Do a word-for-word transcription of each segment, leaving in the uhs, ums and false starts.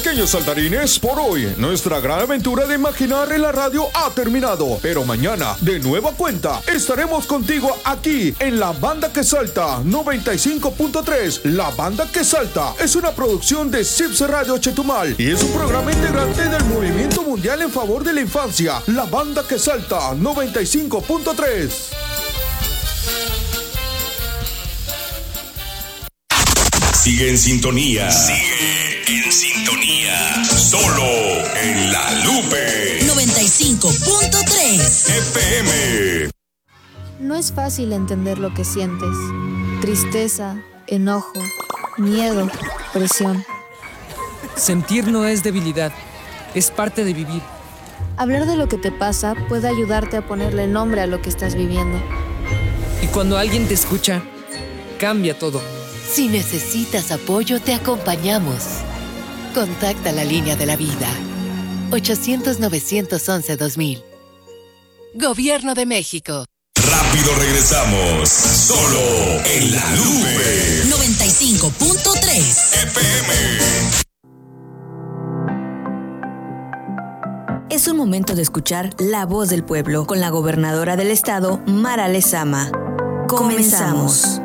Pequeños saltarines, por hoy nuestra gran aventura de imaginar en la radio ha terminado, pero mañana, de nueva cuenta, estaremos contigo aquí en La Banda que Salta noventa y cinco punto tres. La Banda que Salta es una producción de Zips Radio Chetumal y es un programa integrante del Movimiento Mundial en Favor de la Infancia. La Banda que Salta noventa y cinco punto tres. Sigue en sintonía. Sigue en sintonía. Solo en La Lupe. noventa y cinco punto tres. F M. No es fácil entender lo que sientes. Tristeza, enojo, miedo, presión. Sentir no es debilidad, es parte de vivir. Hablar de lo que te pasa puede ayudarte a ponerle nombre a lo que estás viviendo. Y cuando alguien te escucha, cambia todo. Si necesitas apoyo, te acompañamos. Contacta la línea de la vida. ochocientos, novecientos once, dos mil. Gobierno de México. Rápido regresamos. Solo en La Lupe. noventa y cinco punto tres. F M. Es un momento de escuchar La Voz del Pueblo con la gobernadora del estado, Mara Lezama. Comenzamos.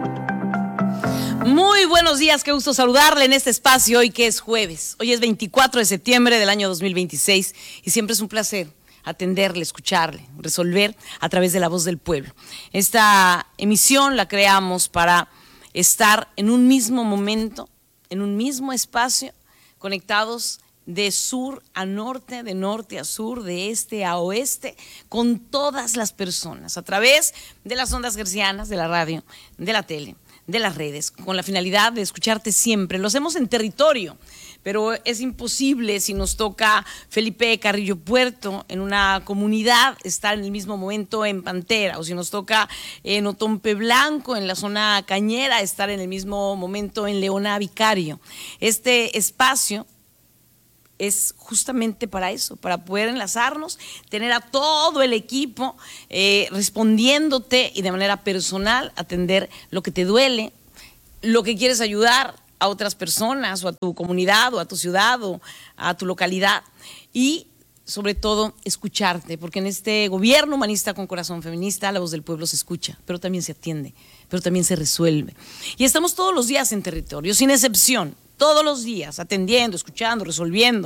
Muy buenos días, qué gusto saludarle en este espacio hoy que es jueves. Hoy es veinticuatro de septiembre del año dos mil veintiséis y siempre es un placer atenderle, escucharle, resolver a través de La Voz del Pueblo. Esta emisión la creamos para estar en un mismo momento, en un mismo espacio, conectados de sur a norte, de norte a sur, de este a oeste, con todas las personas, a través de las ondas hercianas, de la radio, de la tele, de las redes, con la finalidad de escucharte siempre. Lo hacemos en territorio, pero es imposible si nos toca Felipe Carrillo Puerto, en una comunidad, estar en el mismo momento en Pantera, o si nos toca en Otompe Blanco, en la zona cañera, estar en el mismo momento en Leona Vicario. Este espacio es justamente para eso, para poder enlazarnos, tener a todo el equipo eh, respondiéndote y de manera personal atender lo que te duele, lo que quieres ayudar a otras personas o a tu comunidad o a tu ciudad o a tu localidad y sobre todo escucharte, porque en este gobierno humanista con corazón feminista la voz del pueblo se escucha, pero también se atiende, pero también se resuelve. Y estamos todos los días en territorio, sin excepción. Todos los días, atendiendo, escuchando, resolviendo.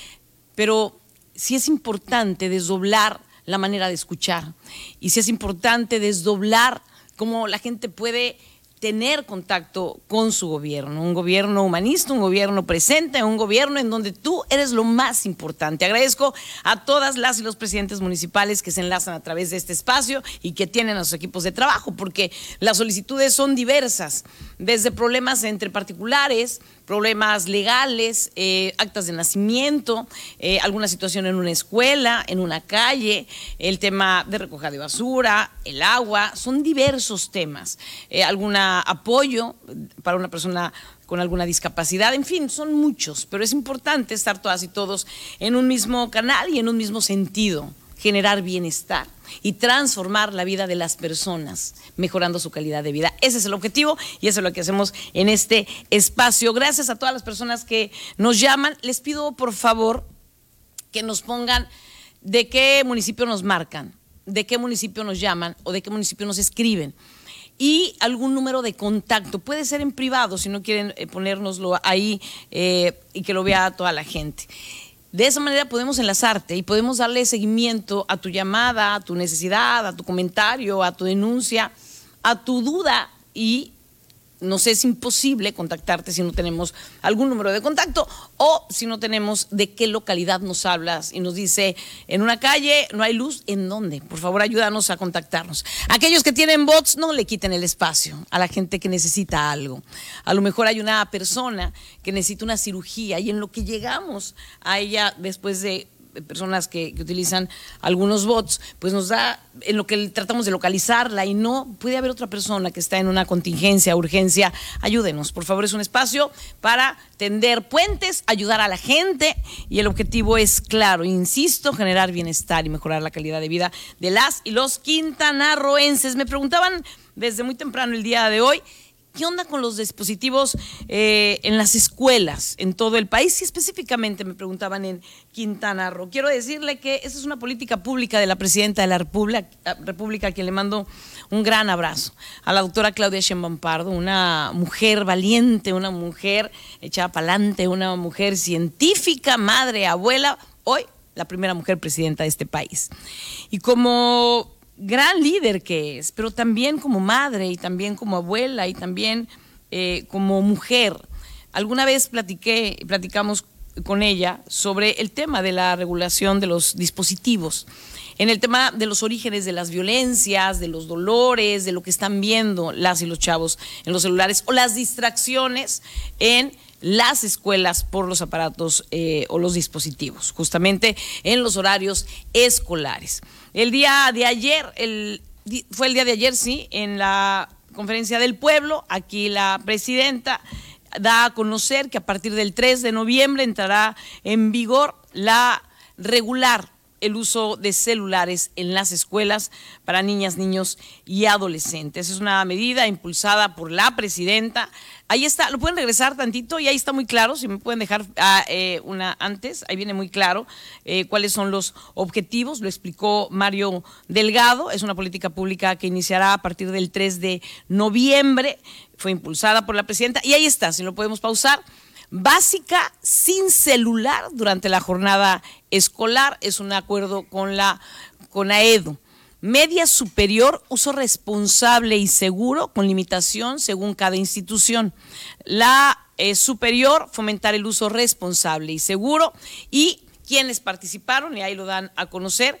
Pero sí es importante desdoblar la manera de escuchar. Y sí es importante desdoblar cómo la gente puede tener contacto con su gobierno. Un gobierno humanista, un gobierno presente, un gobierno en donde tú eres lo más importante. Agradezco a todas las y los presidentes municipales que se enlazan a través de este espacio y que tienen a sus equipos de trabajo, porque las solicitudes son diversas, desde problemas entre particulares, problemas legales, eh, actas de nacimiento, eh, alguna situación en una escuela, en una calle, el tema de recogida de basura, el agua, son diversos temas, eh, algún apoyo para una persona con alguna discapacidad, en fin, son muchos, pero es importante estar todas y todos en un mismo canal y en un mismo sentido, generar bienestar y transformar la vida de las personas, mejorando su calidad de vida. Ese es el objetivo y eso es lo que hacemos en este espacio. Gracias a todas las personas que nos llaman. Les pido, por favor, que nos pongan de qué municipio nos marcan, de qué municipio nos llaman o de qué municipio nos escriben. Y algún número de contacto, puede ser en privado si no quieren eh, ponérnoslo ahí eh, y que lo vea toda la gente. De esa manera podemos enlazarte y podemos darle seguimiento a tu llamada, a tu necesidad, a tu comentario, a tu denuncia, a tu duda y nos es imposible contactarte si no tenemos algún número de contacto o si no tenemos de qué localidad nos hablas y nos dice en una calle no hay luz, ¿en dónde? Por favor, ayúdanos a contactarnos. Aquellos que tienen bots, no le quiten el espacio a la gente que necesita algo. A lo mejor hay una persona que necesita una cirugía y en lo que llegamos a ella después de personas que, que utilizan algunos bots, pues nos da, en lo que tratamos de localizarla y no, puede haber otra persona que está en una contingencia, urgencia, ayúdenos, por favor, es un espacio para tender puentes, ayudar a la gente y el objetivo es claro, insisto, generar bienestar y mejorar la calidad de vida de las y los quintanarroenses. Me preguntaban desde muy temprano el día de hoy, ¿qué onda con los dispositivos eh, en las escuelas en todo el país? Y específicamente me preguntaban en Quintana Roo. Quiero decirle que esa es una política pública de la presidenta de la República, República a quien le mando un gran abrazo. A la doctora Claudia Sheinbaum Pardo, una mujer valiente, una mujer echada para adelante, una mujer científica, madre, abuela, hoy la primera mujer presidenta de este país. Y como gran líder que es, pero también como madre y también como abuela y también eh, como mujer. Alguna vez platiqué, platicamos con ella sobre el tema de la regulación de los dispositivos, en el tema de los orígenes de las violencias, de los dolores, de lo que están viendo las y los chavos en los celulares o las distracciones en las escuelas por los aparatos eh, o los dispositivos, justamente en los horarios escolares. El día de ayer, el, fue el día de ayer, sí, en la Conferencia del Pueblo, aquí la presidenta da a conocer que a partir del tres de noviembre entrará en vigor la regular el uso de celulares en las escuelas para niñas, niños y adolescentes. Es una medida impulsada por la presidenta. Ahí está, lo pueden regresar tantito y ahí está muy claro, si me pueden dejar ah, eh, una antes, ahí viene muy claro eh, cuáles son los objetivos, lo explicó Mario Delgado. Es una política pública que iniciará a partir del tres de noviembre, fue impulsada por la presidenta y ahí está, si lo podemos pausar. Básica sin celular durante la jornada escolar, es un acuerdo con la con AEDU. Media superior, uso responsable y seguro, con limitación según cada institución. La eh, superior, fomentar el uso responsable y seguro. Y quienes participaron, y ahí lo dan a conocer,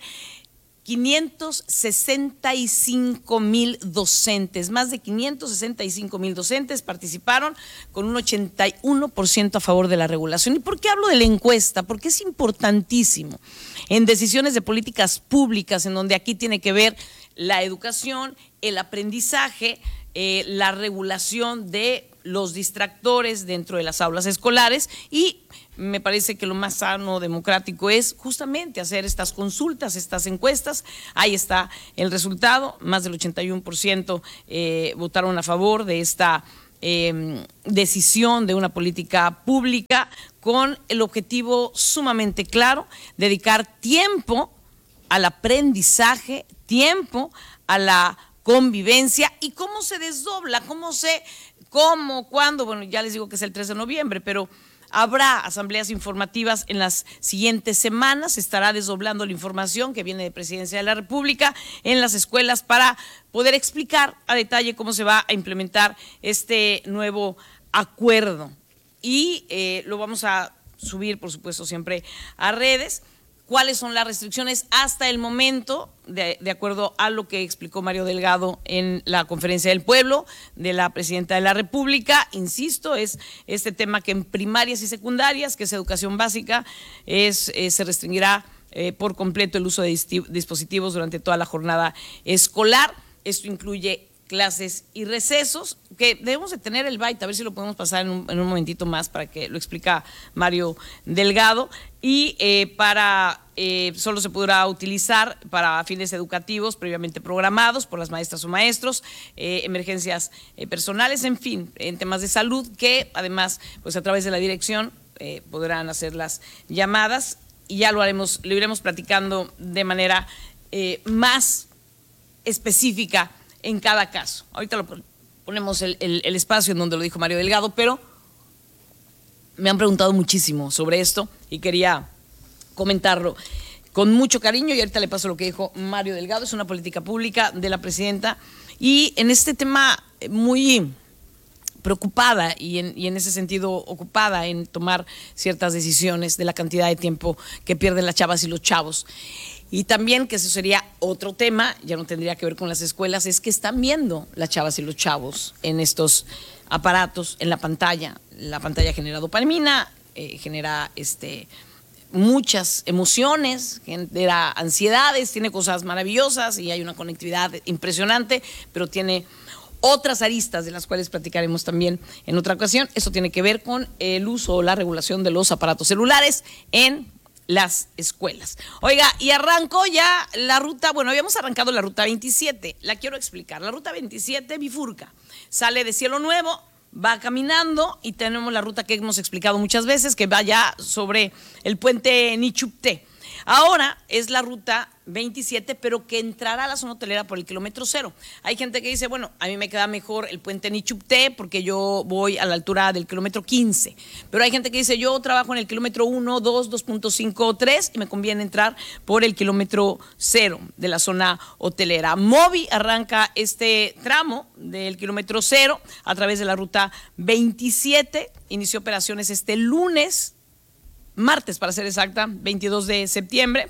quinientos sesenta y cinco mil docentes, más de quinientos sesenta y cinco mil docentes participaron con un ochenta y uno por ciento a favor de la regulación. ¿Y por qué hablo de la encuesta? Porque es importantísimo en decisiones de políticas públicas, en donde aquí tiene que ver la educación, el aprendizaje, eh, la regulación de los distractores dentro de las aulas escolares, y me parece que lo más sano, democrático, es justamente hacer estas consultas, estas encuestas. Ahí está el resultado, más del ochenta y uno por ciento eh, votaron a favor de esta eh, decisión de una política pública con el objetivo sumamente claro: dedicar tiempo al aprendizaje, tiempo a la convivencia. ¿Y cómo se desdobla? ¿Cómo se, cómo, cuándo? Bueno, ya les digo que es el tres de noviembre, pero habrá asambleas informativas en las siguientes semanas. Se estará desdoblando la información que viene de Presidencia de la República en las escuelas para poder explicar a detalle cómo se va a implementar este nuevo acuerdo. Y eh, lo vamos a subir, por supuesto, siempre a redes. ¿Cuáles son las restricciones hasta el momento, de, de acuerdo a lo que explicó Mario Delgado en la Conferencia del Pueblo de la Presidenta de la República? Insisto, es este tema que en primarias y secundarias, que es educación básica, es, eh, se restringirá eh, por completo el uso de dispositivos durante toda la jornada escolar. Esto incluye clases y recesos, que debemos de tener el byte, a ver si lo podemos pasar en un, en un momentito más para que lo explica Mario Delgado. Y eh, para eh, solo se podrá utilizar para fines educativos previamente programados por las maestras o maestros, eh, emergencias eh, personales, en fin, en temas de salud, que además, pues a través de la dirección eh, podrán hacer las llamadas, y ya lo haremos, lo iremos platicando de manera eh, más específica en cada caso. Ahorita lo ponemos el, el, el espacio en donde lo dijo Mario Delgado, pero me han preguntado muchísimo sobre esto y quería comentarlo con mucho cariño, y ahorita le paso lo que dijo Mario Delgado. Es una política pública de la presidenta, y en este tema muy preocupada y en, y en ese sentido ocupada en tomar ciertas decisiones de la cantidad de tiempo que pierden las chavas y los chavos. Y también, que eso sería otro tema, ya no tendría que ver con las escuelas, es que están viendo las chavas y los chavos en estos aparatos, en la pantalla. La pantalla genera dopamina, eh, genera este, muchas emociones, genera ansiedades, tiene cosas maravillosas y hay una conectividad impresionante, pero tiene otras aristas de las cuales platicaremos también en otra ocasión. Eso tiene que ver con el uso o la regulación de los aparatos celulares en las escuelas. Oiga, y arrancó ya la ruta, bueno, habíamos arrancado la ruta veintisiete, la quiero explicar. La ruta veintisiete bifurca, sale de Cielo Nuevo, va caminando y tenemos la ruta que hemos explicado muchas veces, que va ya sobre el puente Nichupté. Ahora es la ruta veintisiete, pero que entrará a la zona hotelera por el kilómetro cero. Hay gente que dice, bueno, a mí me queda mejor el puente Nichupté porque yo voy a la altura del kilómetro quince. Pero hay gente que dice, yo trabajo en el kilómetro uno, dos, dos punto cinco, tres y me conviene entrar por el kilómetro cero de la zona hotelera. Movi arranca este tramo del kilómetro cero a través de la ruta veintisiete. Inició operaciones este lunes, martes para ser exacta, veintidós de septiembre,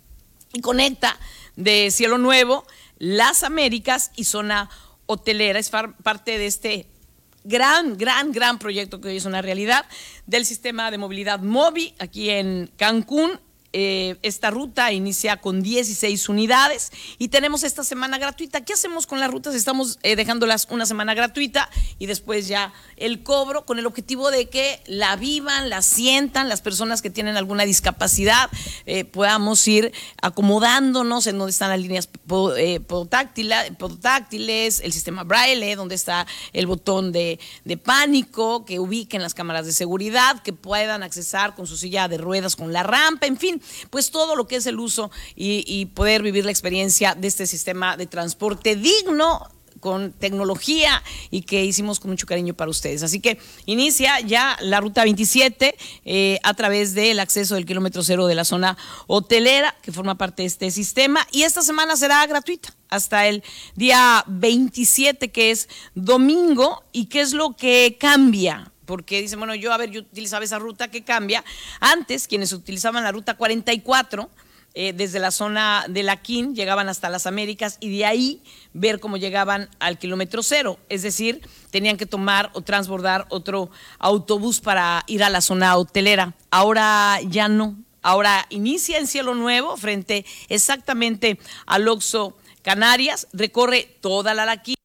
y conecta de Cielo Nuevo, Las Américas y zona hotelera. Es parte de este gran, gran, gran proyecto que hoy es una realidad del sistema de movilidad Movi aquí en Cancún. Eh, esta ruta inicia con dieciséis unidades y tenemos esta semana gratuita. ¿Qué hacemos con las rutas? Estamos eh, dejándolas una semana gratuita y después ya el cobro, con el objetivo de que la vivan, la sientan, las personas que tienen alguna discapacidad, eh, podamos ir acomodándonos en donde están las líneas eh, podotáctiles, el sistema Braille, donde está el botón de, de pánico, que ubiquen las cámaras de seguridad, que puedan accesar con su silla de ruedas, con la rampa, en fin, pues todo lo que es el uso y, y poder vivir la experiencia de este sistema de transporte digno, con tecnología y que hicimos con mucho cariño para ustedes. Así que inicia ya la ruta veintisiete eh, a través del acceso del kilómetro cero de la zona hotelera, que forma parte de este sistema, y esta semana será gratuita hasta el día veintisiete, que es domingo. ¿Y qué es lo que cambia? Porque dicen, bueno, yo, a ver, yo utilizaba esa ruta, ¿qué cambia? Antes, quienes utilizaban la ruta cuarenta y cuatro, eh, desde la zona de La Quin, llegaban hasta Las Américas y de ahí ver cómo llegaban al kilómetro cero. Es decir, tenían que tomar o transbordar otro autobús para ir a la zona hotelera. Ahora ya no. Ahora inicia en Cielo Nuevo, frente exactamente al Oxxo Canarias, recorre toda la La Quin,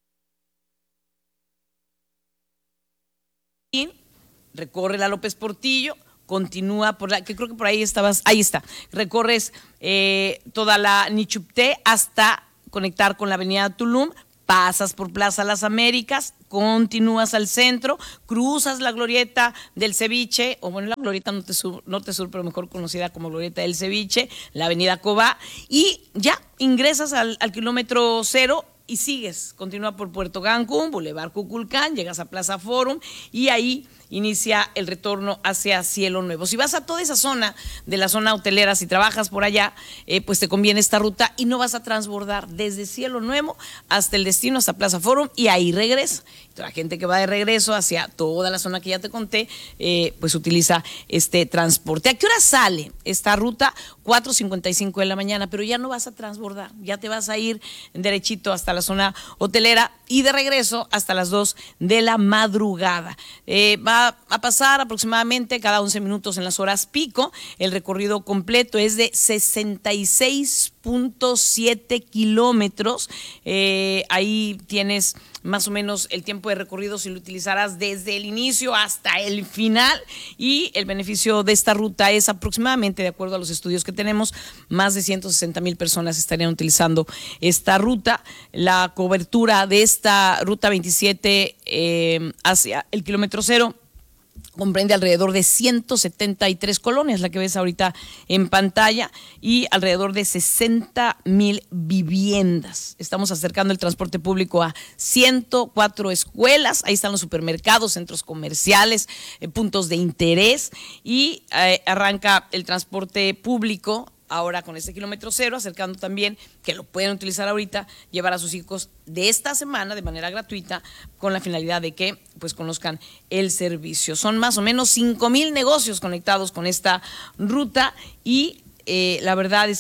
recorre la López Portillo, continúa por la, que creo que por ahí estabas, ahí está, recorres eh, toda la Nichupté hasta conectar con la avenida Tulum, pasas por Plaza Las Américas, continúas al centro, cruzas la glorieta del Ceviche, o bueno, la glorieta Norte Sur, Norte Sur, pero mejor conocida como glorieta del Ceviche, la avenida Cobá, y ya ingresas al, al kilómetro cero y sigues, continúa por Puerto Cancún, Boulevard Cuculcán, llegas a Plaza Forum y ahí inicia el retorno hacia Cielo Nuevo. Si vas a toda esa zona de la zona hotelera, si trabajas por allá, eh, pues te conviene esta ruta y no vas a transbordar desde Cielo Nuevo hasta el destino, hasta Plaza Forum, y ahí regresa. La gente que va de regreso hacia toda la zona que ya te conté, eh, pues utiliza este transporte. ¿A qué hora sale esta ruta? cuatro cincuenta y cinco de la mañana, pero ya no vas a transbordar, ya te vas a ir derechito hasta la zona hotelera y de regreso hasta las dos de la madrugada. Eh, va a pasar aproximadamente cada once minutos en las horas pico. El recorrido completo es de sesenta y seis punto siete kilómetros. Eh, ahí tienes más o menos el tiempo de recorrido si lo utilizarás desde el inicio hasta el final, y el beneficio de esta ruta es aproximadamente, de acuerdo a los estudios que tenemos, más de ciento sesenta mil personas estarían utilizando esta ruta. La cobertura de esta ruta veintisiete eh, hacia el kilómetro cero comprende alrededor de ciento setenta y tres colonias, la que ves ahorita en pantalla, y alrededor de sesenta mil viviendas. Estamos acercando el transporte público a ciento cuatro escuelas, ahí están los supermercados, centros comerciales, eh, puntos de interés, y eh, arranca el transporte público ahora con este kilómetro cero, acercando también, que lo pueden utilizar ahorita, llevar a sus hijos de esta semana de manera gratuita, con la finalidad de que pues conozcan el servicio. Son más o menos cinco mil negocios conectados con esta ruta, y eh, la verdad es que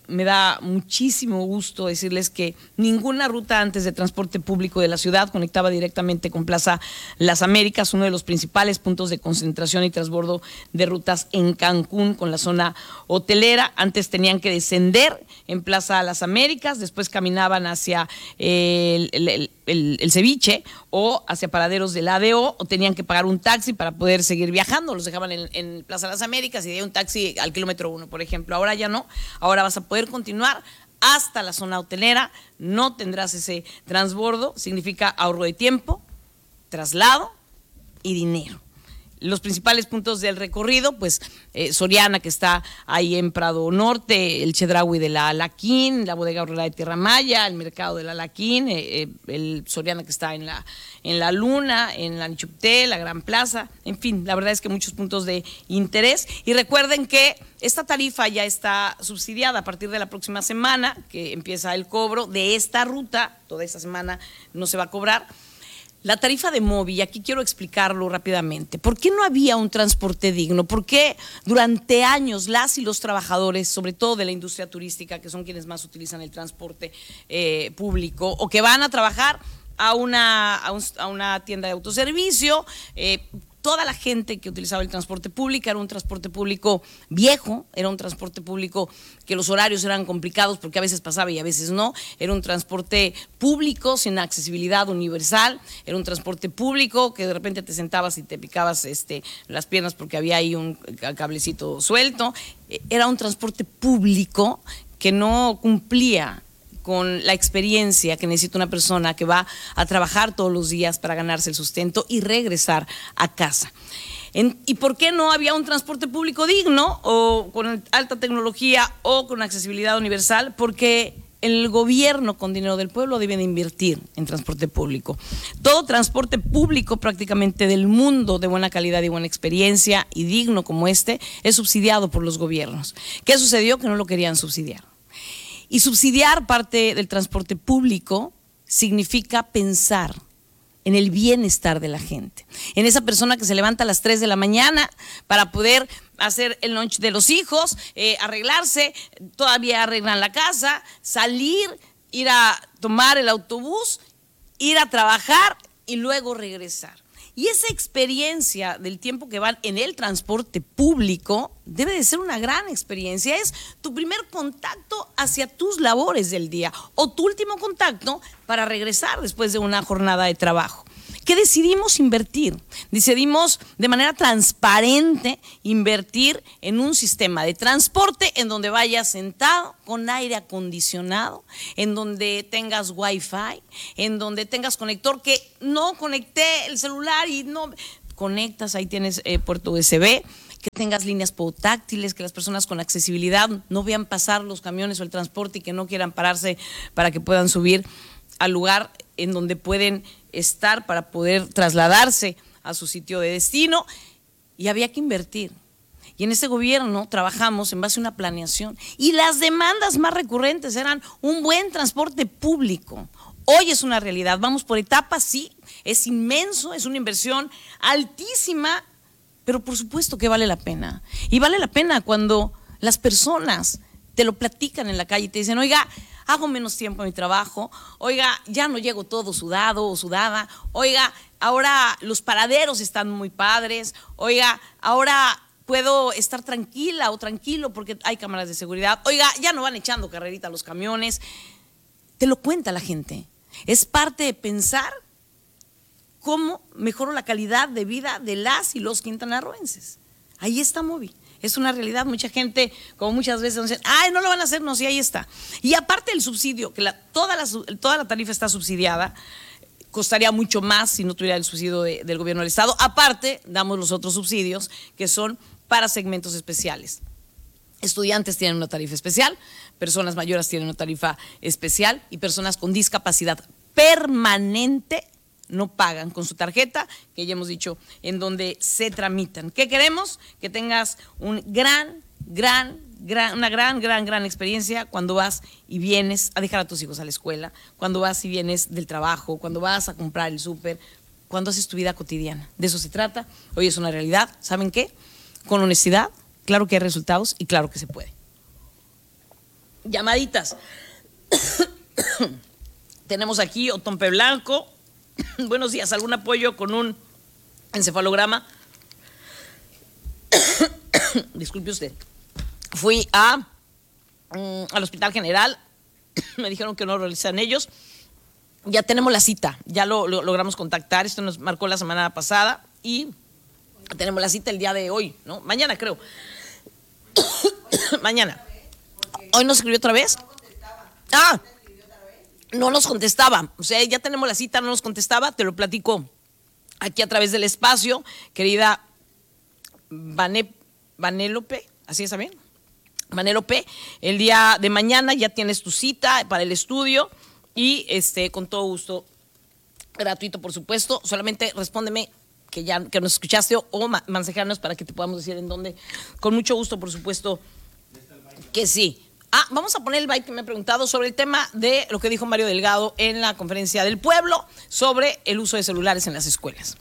me da muchísimo gusto decirles que ninguna ruta antes de transporte público de la ciudad conectaba directamente con Plaza Las Américas, uno de los principales puntos de concentración y transbordo de rutas en Cancún con la zona hotelera. Antes tenían que descender en Plaza Las Américas, después caminaban hacia el, el, el, el, el Ceviche o hacia paraderos del A D O, o tenían que pagar un taxi para poder seguir viajando. Los dejaban en, en Plaza Las Américas y de ahí un taxi al kilómetro uno, por ejemplo. Ahora ya no, ahora vas a poder continuar hasta la zona hotelera, no tendrás ese transbordo, significa ahorro de tiempo, traslado y dinero. Los principales puntos del recorrido, pues eh, Soriana, que está ahí en Prado Norte, el Chedraui de la Alaquín, la Bodega Aurrera de Tierra Maya, el Mercado de la Alaquín, eh, eh, el Soriana que está en la, en la Luna, en la Nichupté, la Gran Plaza, en fin, la verdad es que muchos puntos de interés. Y recuerden que esta tarifa ya está subsidiada a partir de la próxima semana, que empieza el cobro de esta ruta, toda esta semana no se va a cobrar. La tarifa de móvil, aquí quiero explicarlo rápidamente. ¿Por qué no había un transporte digno? ¿Por qué durante años las y los trabajadores, sobre todo de la industria turística, que son quienes más utilizan el transporte eh, público o que van a trabajar a una, a, un, a una tienda de autoservicio, eh, toda la gente que utilizaba el transporte público era un transporte público viejo, era un transporte público que los horarios eran complicados porque a veces pasaba y a veces no, era un transporte público sin accesibilidad universal, era un transporte público que de repente te sentabas y te picabas este, las piernas porque había ahí un cablecito suelto, era un transporte público que no cumplía con la experiencia que necesita una persona que va a trabajar todos los días para ganarse el sustento y regresar a casa. En, ¿Y por qué no había un transporte público digno o con alta tecnología o con accesibilidad universal? Porque el gobierno con dinero del pueblo debe de invertir en transporte público. Todo transporte público prácticamente del mundo de buena calidad y buena experiencia y digno como este es subsidiado por los gobiernos. ¿Qué sucedió? Que no lo querían subsidiar. Y subsidiar parte del transporte público significa pensar en el bienestar de la gente, en esa persona que se levanta a las tres de la mañana para poder hacer el lunch de los hijos, eh, arreglarse, todavía arreglan la casa, salir, ir a tomar el autobús, ir a trabajar y luego regresar. Y esa experiencia del tiempo que van en el transporte público debe de ser una gran experiencia. Es tu primer contacto hacia tus labores del día o tu último contacto para regresar después de una jornada de trabajo. ¿Qué decidimos invertir? Decidimos de manera transparente invertir en un sistema de transporte en donde vayas sentado con aire acondicionado, en donde tengas wifi, en donde tengas conector, que no conecté el celular y no conectas, ahí tienes eh, puerto U S B, que tengas líneas podotáctiles, que las personas con accesibilidad no vean pasar los camiones o el transporte y que no quieran pararse para que puedan subir al lugar en donde pueden estar para poder trasladarse a su sitio de destino. Y había que invertir. Y en este gobierno trabajamos en base a una planeación y las demandas más recurrentes eran un buen transporte público. Hoy es una realidad, vamos por etapas, sí, es inmenso, es una inversión altísima, pero por supuesto que vale la pena. Y vale la pena cuando las personas te lo platican en la calle y te dicen, oiga, hago menos tiempo en mi trabajo, oiga, ya no llego todo sudado o sudada, oiga, ahora los paraderos están muy padres, oiga, ahora puedo estar tranquila o tranquilo porque hay cámaras de seguridad, oiga, ya no van echando carrerita los camiones. Te lo cuenta la gente. Es parte de pensar cómo mejoro la calidad de vida de las y los quintanarroenses. Ahí está Movi. Es una realidad, mucha gente, como muchas veces dicen, ay, no lo van a hacer, no, sí, ahí está. Y aparte del subsidio, que la, toda, la, toda la tarifa está subsidiada, costaría mucho más si no tuviera el subsidio de, del gobierno del estado. Aparte, damos los otros subsidios que son para segmentos especiales. Estudiantes tienen una tarifa especial, personas mayores tienen una tarifa especial y personas con discapacidad permanente no pagan con su tarjeta, que ya hemos dicho en donde se tramitan. ¿Qué queremos? Que tengas un gran, gran, gran, una gran, gran, gran experiencia cuando vas y vienes a dejar a tus hijos a la escuela, cuando vas y vienes del trabajo, cuando vas a comprar el súper, cuando haces tu vida cotidiana. De eso se trata. Hoy es una realidad. ¿Saben qué? Con honestidad, claro que hay resultados y claro que se puede. llamaditas. Tenemos aquí Otompe Blanco. Buenos días, ¿algún apoyo con un encefalograma? Disculpe usted. Fui a, um, al Hospital General. Me dijeron que no lo realizan ellos. Ya tenemos la cita, ya lo, lo logramos contactar. Esto nos marcó la semana pasada y tenemos la cita el día de hoy, ¿no? Mañana creo. Mañana. ¿Hoy nos escribió otra vez? Ah, no nos contestaba. O sea, ya tenemos la cita, no nos contestaba. Te lo platico aquí a través del espacio, querida Vané, Vanélope, ¿así está bien? Vanélope, el día de mañana ya tienes tu cita para el estudio y este, con todo gusto, gratuito por supuesto. Solamente respóndeme que ya que nos escuchaste o, o mensajearnos para que te podamos decir en dónde. Con mucho gusto, por supuesto que sí. Ah, vamos a poner el byte que me ha preguntado sobre el tema de lo que dijo Mario Delgado en la conferencia del pueblo sobre el uso de celulares en las escuelas.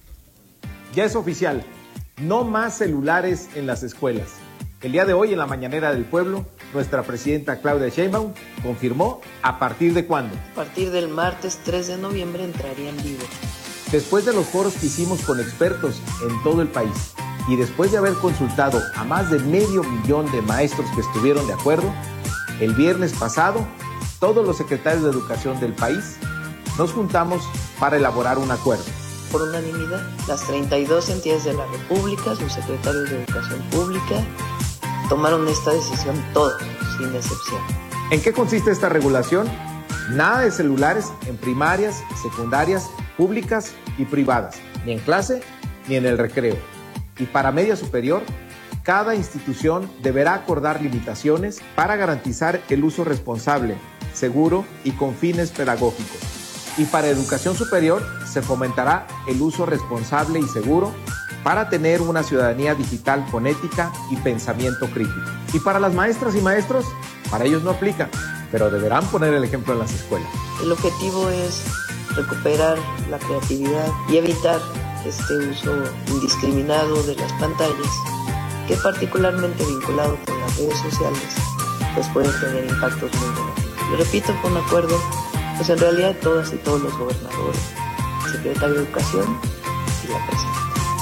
Ya es oficial, no más celulares en las escuelas. El día de hoy, en la mañanera del pueblo, nuestra presidenta Claudia Sheinbaum confirmó a partir de cuándo. A partir del martes tres de noviembre entraría en vigor. Después de los foros que hicimos con expertos en todo el país y después de haber consultado a más de medio millón de maestros que estuvieron de acuerdo, el viernes pasado, todos los secretarios de educación del país nos juntamos para elaborar un acuerdo. Por unanimidad, las treinta y dos entidades de la República, sus secretarios de Educación Pública, tomaron esta decisión todos, sin excepción. ¿En qué consiste esta regulación? Nada de celulares en primarias, secundarias, públicas y privadas, ni en clase ni en el recreo. Y para media superior, cada institución deberá acordar limitaciones para garantizar el uso responsable, seguro y con fines pedagógicos. Y para educación superior se fomentará el uso responsable y seguro para tener una ciudadanía digital con ética y pensamiento crítico. Y para las maestras y maestros, para ellos no aplica, pero deberán poner el ejemplo en las escuelas. El objetivo es recuperar la creatividad y evitar este uso indiscriminado de las pantallas, que particularmente vinculado con las redes sociales, pues pueden tener impactos muy negativos. Y repito, con acuerdo, pues en realidad todas y todos los gobernadores, el secretario de Educación y la presidenta.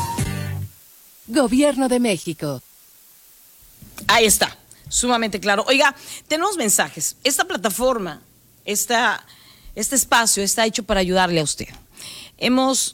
Gobierno de México. Ahí está, sumamente claro. Oiga, tenemos mensajes. Esta plataforma, esta, este espacio está hecho para ayudarle a usted. Hemos,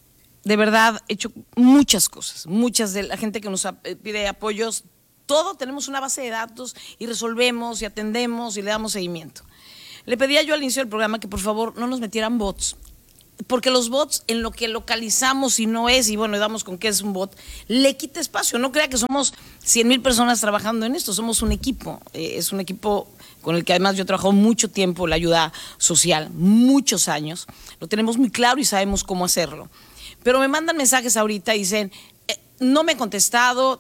de verdad, hecho muchas cosas. Muchas de la gente que nos pide apoyos, todo tenemos una base de datos y resolvemos y atendemos y le damos seguimiento. Le pedía yo al inicio del programa que por favor no nos metieran bots, porque los bots en lo que localizamos y no es, y bueno, damos con qué es un bot, le quita espacio. No crea que somos cien mil personas trabajando en esto, somos un equipo, eh, es un equipo con el que además yo he trabajado mucho tiempo, la ayuda social, muchos años, lo tenemos muy claro y sabemos cómo hacerlo. Pero me mandan mensajes ahorita y dicen, eh, no me he contestado,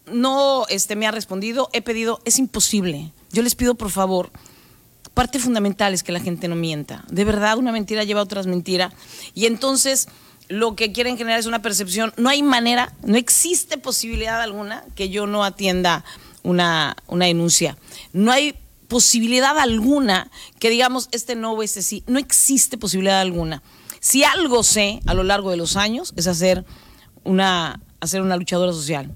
no este, me ha respondido, he pedido, es imposible. Yo les pido por favor, parte fundamental es que la gente no mienta. De verdad, una mentira lleva a otras mentiras. Y entonces, lo que quieren generar es una percepción. No hay manera, no existe posibilidad alguna que yo no atienda una, una denuncia. No hay posibilidad alguna que digamos este no o este sí. No existe posibilidad alguna. Si algo sé a lo largo de los años es hacer una, hacer una luchadora social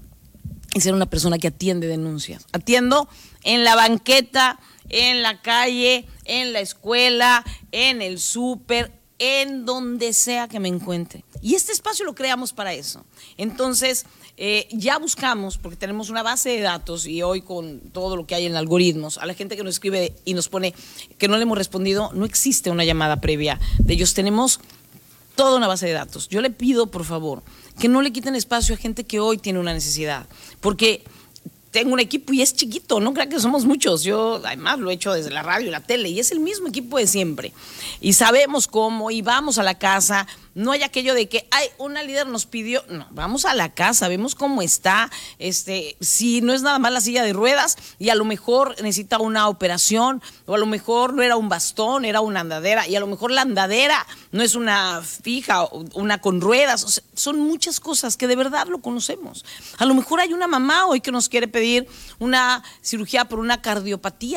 y ser una persona que atiende denuncias. Atiendo en la banqueta, en la calle, en la escuela, en el súper, en donde sea que me encuentre. Y este espacio lo creamos para eso. Entonces, eh, ya buscamos, porque tenemos una base de datos y hoy con todo lo que hay en algoritmos, a la gente que nos escribe y nos pone que no le hemos respondido, no existe una llamada previa de ellos. Tenemos toda una base de datos. Yo le pido, por favor, que no le quiten espacio a gente que hoy tiene una necesidad, porque tengo un equipo y es chiquito, no crean que somos muchos. Yo además lo he hecho desde la radio y la tele y es el mismo equipo de siempre. Y sabemos cómo, y vamos a la casa. No hay aquello de que, ay, una líder nos pidió. No, vamos a la casa, vemos cómo está. Este, si no es nada más la silla de ruedas y a lo mejor necesita una operación, o a lo mejor no era un bastón, era una andadera, y a lo mejor la andadera no es una fija, una con ruedas. O sea, son muchas cosas que de verdad lo conocemos. A lo mejor hay una mamá hoy que nos quiere pedir una cirugía por una cardiopatía.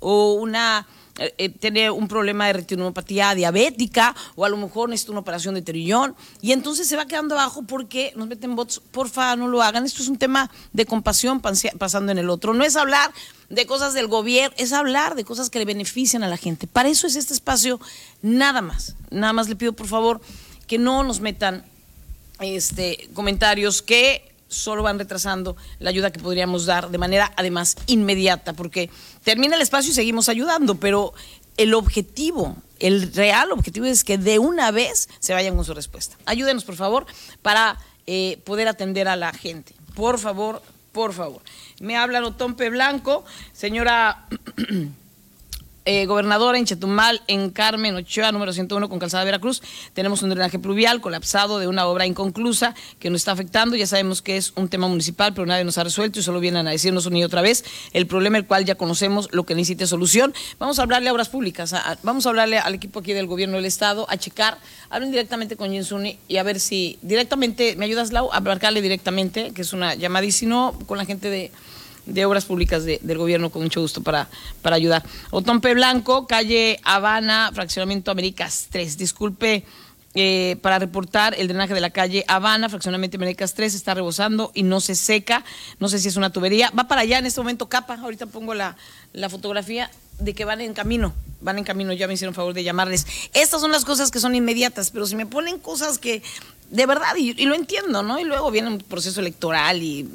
o una eh, tiene un problema de retinopatía diabética, o a lo mejor necesita una operación de tiroión, y entonces se va quedando abajo porque nos meten bots. Porfa, no lo hagan. Esto es un tema de compasión pasando en el otro. No es hablar de cosas del gobierno, es hablar de cosas que le benefician a la gente. Para eso es este espacio, nada más. Nada más le pido, por favor, que no nos metan este, comentarios que solo van retrasando la ayuda que podríamos dar de manera, además, inmediata, porque termina el espacio y seguimos ayudando, pero el objetivo, el real objetivo es que de una vez se vayan con su respuesta. Ayúdenos, por favor, para eh, poder atender a la gente. Por favor, por favor. Me habla Otompe Blanco, señora eh, gobernadora en Chetumal, en Carmen Ochoa, número ciento uno con Calzada Veracruz. Tenemos un drenaje pluvial colapsado de una obra inconclusa que nos está afectando. Ya sabemos que es un tema municipal, pero nadie nos ha resuelto y solo vienen a decirnos una y otra vez el problema, el cual ya conocemos, lo que necesite solución. Vamos a hablarle a Obras Públicas, a, a, vamos a hablarle al equipo aquí del gobierno del estado, a checar, hablen directamente con Jensuni y a ver si directamente, ¿me ayudas, Lau? A marcarle directamente, que es una llamada, y si no, con la gente de... de Obras Públicas de, del gobierno, con mucho gusto para, para ayudar. Otompe Blanco, calle Habana, fraccionamiento Américas tres. Disculpe, eh, para reportar el drenaje de la calle Habana, fraccionamiento Américas tres, está rebosando y no se seca. No sé si es una tubería. Va para allá en este momento Capa. Ahorita pongo la, la fotografía de que van en camino. Van en camino, ya me hicieron favor de llamarles. Estas son las cosas que son inmediatas, pero si me ponen cosas que de verdad, y, y lo entiendo, ¿no? Y luego viene un proceso electoral y...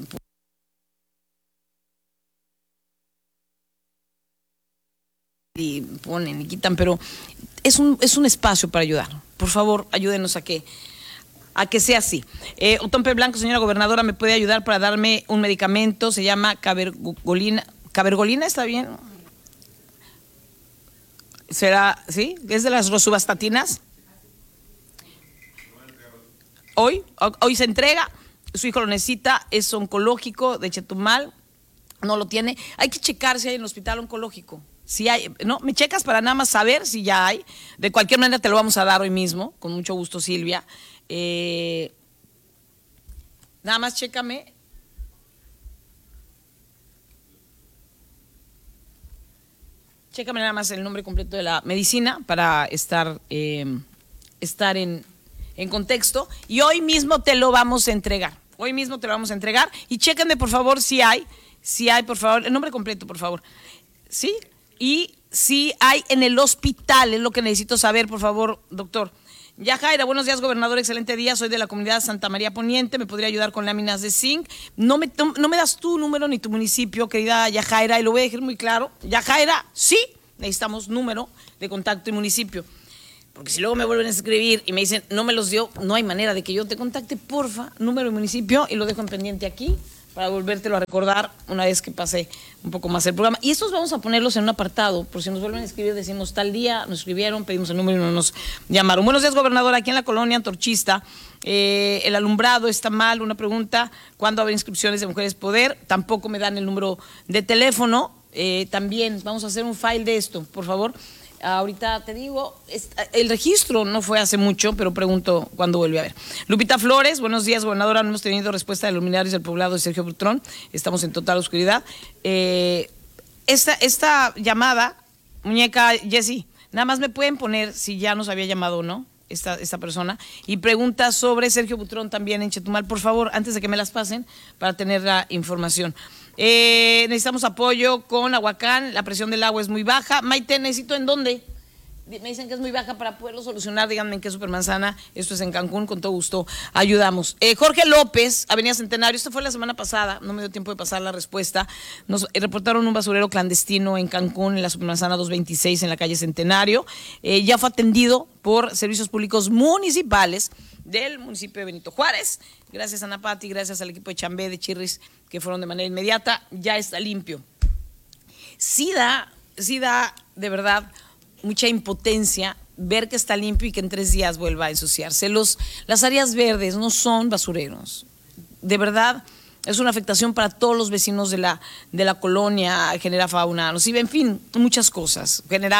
y ponen y quitan, pero es un, es un espacio para ayudar. Por favor, ayúdenos a que, a que sea así. Eh, Otompe Blanco, señora gobernadora, ¿me puede ayudar para darme un medicamento? Se llama cabergolina. ¿Cabergolina está bien? ¿Será, sí? ¿Es de las rosuvastatina? Hoy, hoy se entrega. Su hijo lo necesita, es oncológico de Chetumal, no lo tiene. Hay que checar si hay en el hospital oncológico. Si hay, no, me checas para nada más saber si ya hay. De cualquier manera te lo vamos a dar hoy mismo, con mucho gusto, Silvia. Eh, nada más chécame. Chécame nada más el nombre completo de la medicina para estar, eh, estar en, en contexto. Y hoy mismo te lo vamos a entregar. Hoy mismo te lo vamos a entregar. Y chéquenme, por favor, si hay, si hay, por favor, el nombre completo, por favor. ¿Sí? Y si hay en el hospital, es lo que necesito saber, por favor, doctor. Yajaira, buenos días, gobernador, excelente día, soy de la comunidad Santa María Poniente, ¿me podría ayudar con láminas de zinc? No me, no, no me das tu número ni tu municipio, querida Yajaira, y lo voy a dejar muy claro. Yajaira, sí, necesitamos número de contacto y municipio. Porque si luego me vuelven a escribir y me dicen, no me los dio, no hay manera de que yo te contacte, porfa, número y municipio, y lo dejo en pendiente aquí, para volvértelo a recordar una vez que pase un poco más el programa. Y estos vamos a ponerlos en un apartado, por si nos vuelven a escribir, decimos tal día, nos escribieron, pedimos el número y no nos llamaron. Buenos días, gobernador, aquí en la colonia Antorchista, eh, el alumbrado está mal, una pregunta, ¿cuándo habrá inscripciones de Mujeres Poder? Tampoco me dan el número de teléfono, eh, también vamos a hacer un file de esto, por favor. Ahorita te digo, el registro no fue hace mucho, pero pregunto cuándo vuelve a ver. Lupita Flores, buenos días, gobernadora. No hemos tenido respuesta de los luminarios del poblado de Sergio Butrón. Estamos en total oscuridad. Eh, esta, esta llamada, muñeca Jessie, nada más me pueden poner si ya nos había llamado o no esta, esta persona. Y pregunta sobre Sergio Butrón también en Chetumal, por favor, antes de que me las pasen, para tener la información. Eh, necesitamos apoyo con Ahuacán, la presión del agua es muy baja. Maite, ¿necesito en dónde? Me dicen que es muy baja para poderlo solucionar, díganme en qué Supermanzana, esto es en Cancún, con todo gusto ayudamos. Eh, Jorge López, Avenida Centenario, esto fue la semana pasada, no me dio tiempo de pasar la respuesta, nos eh, reportaron un basurero clandestino en Cancún, en la Supermanzana doscientos veintiséis, en la calle Centenario, eh, ya fue atendido por servicios públicos municipales del municipio de Benito Juárez, gracias a Ana Pati, gracias al equipo de Chambé, de Chirris, que fueron de manera inmediata, ya está limpio. Sí da, sí da, de verdad, mucha impotencia ver que está limpio y que en tres días vuelva a ensuciarse. Los, las áreas verdes no son basureros. De verdad, es una afectación para todos los vecinos de la, de la colonia, genera fauna nociva, en fin, muchas cosas. Genera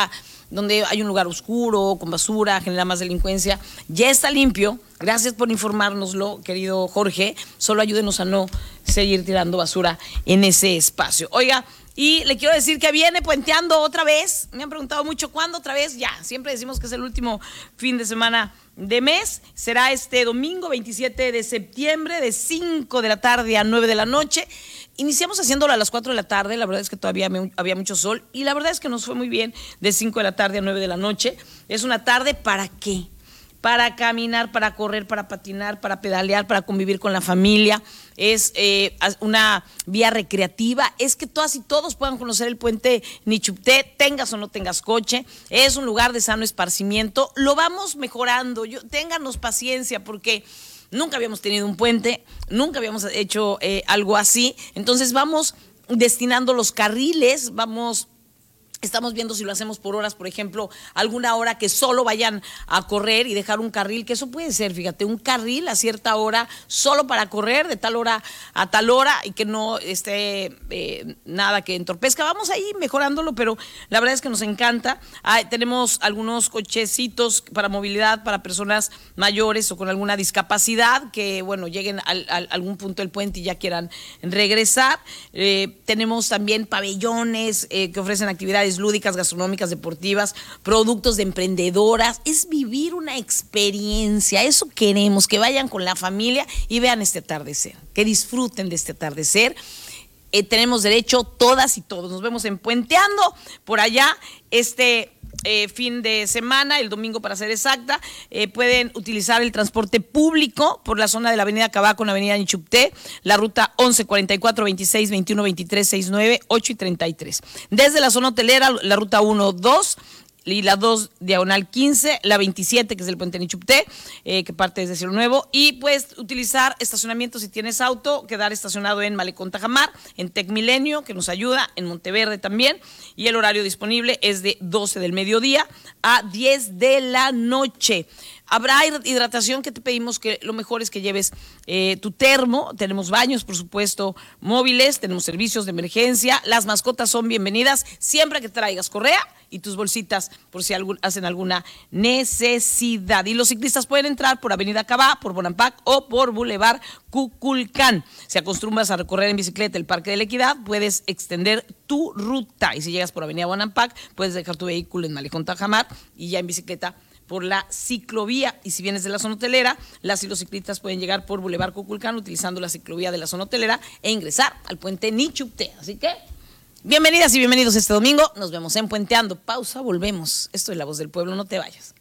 donde hay un lugar oscuro, con basura, genera más delincuencia. Ya está limpio. Gracias por informárnoslo, querido Jorge. Solo ayúdenos a no seguir tirando basura en ese espacio. Oiga, y le quiero decir que viene puenteando otra vez. Me han preguntado mucho cuándo otra vez. Ya, siempre decimos que es el último fin de semana de mes. Será este domingo veintisiete de septiembre de cinco de la tarde a nueve de la noche. Iniciamos haciéndolo a las cuatro de la tarde. La verdad es que todavía me, había mucho sol. Y la verdad es que nos fue muy bien de cinco de la tarde a nueve de la noche. Es una tarde ¿para qué? Para caminar, para correr, para patinar, para pedalear, para convivir con la familia. Es eh, una vía recreativa. Es que todas y todos puedan conocer el puente Nichupté, tengas o no tengas coche. Es un lugar de sano esparcimiento. Lo vamos mejorando. Yo, ténganos paciencia porque nunca habíamos tenido un puente, nunca habíamos hecho eh, algo así. Entonces vamos destinando los carriles, vamos... Estamos viendo si lo hacemos por horas, por ejemplo, alguna hora que solo vayan a correr y dejar un carril, que eso puede ser, fíjate, un carril a cierta hora solo para correr de tal hora a tal hora y que no esté eh, nada que entorpezca. Vamos ahí mejorándolo, pero la verdad es que nos encanta. Ah, tenemos algunos cochecitos para movilidad para personas mayores o con alguna discapacidad que, bueno, lleguen al, al, a algún punto del puente y ya quieran regresar. Eh, tenemos también pabellones eh, que ofrecen actividades lúdicas, gastronómicas, deportivas, productos de emprendedoras. Es vivir una experiencia, eso queremos, que vayan con la familia y vean este atardecer, que disfruten de este atardecer. Eh, tenemos derecho todas y todos. Nos vemos en Puenteando por allá este eh, fin de semana, el domingo para ser exacta. Eh, pueden utilizar el transporte público por la zona de la avenida Cabá con la avenida Nichupté, la ruta once, cuarenta y cuatro, veintiséis, veintiuno, veintitrés, sesenta y nueve, ocho y treinta y tres. Desde la zona hotelera, la ruta uno, dos y la dos, diagonal quince, la veintisiete, que es el puente Nichupté, eh, que parte desde Cielo Nuevo, y puedes utilizar estacionamiento si tienes auto, quedar estacionado en Malecón Tajamar, en Tec Milenio, que nos ayuda, en Monteverde también, y el horario disponible es de doce del mediodía a diez de la noche. Habrá hidratación, que te pedimos que lo mejor es que lleves eh, tu termo. Tenemos baños, por supuesto, móviles, tenemos servicios de emergencia. Las mascotas son bienvenidas siempre que traigas correa y tus bolsitas por si algún, hacen alguna necesidad. Y los ciclistas pueden entrar por Avenida Cabá, por Bonampak o por Boulevard Cuculcán. Si acostumbras a recorrer en bicicleta el Parque de la Equidad, puedes extender tu ruta. Y si llegas por Avenida Bonampak, puedes dejar tu vehículo en Malecón Tajamar y ya en bicicleta por la ciclovía. Y si vienes de la zona hotelera, las y los ciclistas pueden llegar por Boulevard Cuculcán utilizando la ciclovía de la zona hotelera e ingresar al puente Nichupté. Así que, bienvenidas y bienvenidos este domingo. Nos vemos en Puenteando. Pausa, volvemos. Esto es La Voz del Pueblo, no te vayas.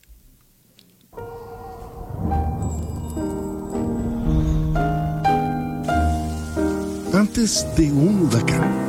Antes de un huracán,